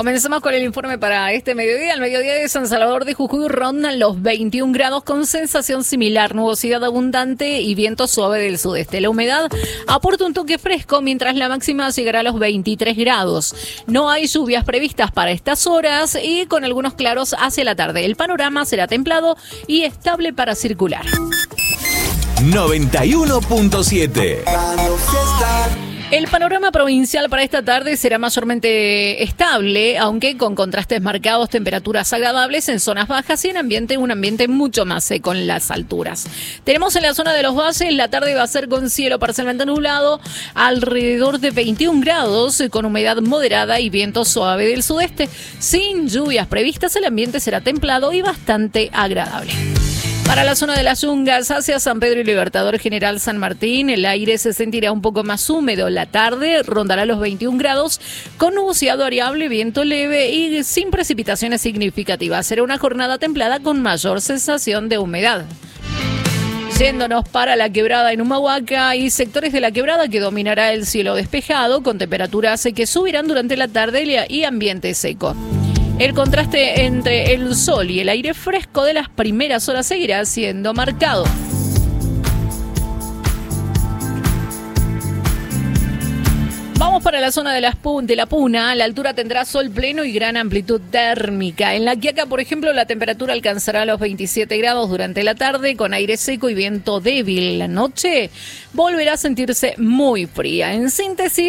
Comenzamos con el informe para este mediodía. Al mediodía de San Salvador de Jujuy rondan los 21 grados con sensación similar, nubosidad abundante y viento suave del sudeste. La humedad aporta un toque fresco, mientras la máxima llegará a los 23 grados. No hay lluvias previstas para estas horas y con algunos claros hacia la tarde. El panorama será templado y estable para circular. 91.7. El panorama provincial para esta tarde será mayormente estable, aunque con contrastes marcados, temperaturas agradables en zonas bajas y en un ambiente mucho más seco en las alturas. Tenemos en la zona de los valles, la tarde va a ser con cielo parcialmente nublado, alrededor de 21 grados, con humedad moderada y viento suave del sudeste. Sin lluvias previstas, el ambiente será templado y bastante agradable. Para la zona de las Yungas, hacia San Pedro y Libertador General San Martín, el aire se sentirá un poco más húmedo. La tarde rondará los 21 grados, con nubosidad variable, viento leve y sin precipitaciones significativas. Será una jornada templada con mayor sensación de humedad. Yéndonos para la quebrada en Humahuaca y sectores de la quebrada que dominará el cielo despejado, con temperaturas que subirán durante la tarde y ambiente seco. El contraste entre el sol y el aire fresco de las primeras horas seguirá siendo marcado. Vamos para la zona de la Puna. La altura tendrá sol pleno y gran amplitud térmica. En La Quiaca, por ejemplo, la temperatura alcanzará los 27 grados durante la tarde con aire seco y viento débil. La noche volverá a sentirse muy fría. En síntesis,